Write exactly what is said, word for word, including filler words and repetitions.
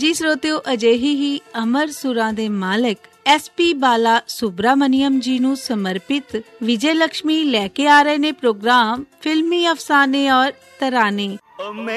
ਜੀ ਸਰੋਤਿਓ, ਅਜਿਹੀ ਹੀ ਅਮਰ ਸੁਰਾਂ ਦੇ ਮਾਲਕ ਐਸ ਪੀ ਬਾਲਾ ਸੁਬਰਾਮਨੀਅਮ ਜੀ ਨੂੰ ਸਮਰਪਿਤ ਵਿਜੇ ਲక్ష్ਮੀ ਲੈ ਕੇ ਆ ਰਹੇ ਨੇ ਪ੍ਰੋਗਰਾਮ ਫਿਲਮੀ ਅਫਸਾਨੇ ਔਰ ਤਰਾਨੇ।